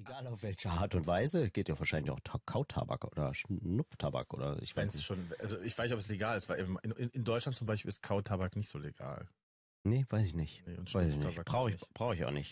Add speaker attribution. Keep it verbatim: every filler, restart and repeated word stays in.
Speaker 1: Egal auf welche Art und Weise, geht ja wahrscheinlich auch Ta- Kautabak oder Schnupftabak oder ich weiß
Speaker 2: Wenn's
Speaker 1: nicht.
Speaker 2: schon, also ich weiß nicht, ob es legal ist, weil in, in, in Deutschland zum Beispiel ist Kautabak nicht so legal.
Speaker 1: Nee, weiß ich nicht.
Speaker 2: Nee, und
Speaker 1: weiß ich nicht.
Speaker 2: Schnupftabak
Speaker 1: Brauche ich,
Speaker 2: nicht.
Speaker 1: brauche ich auch nicht.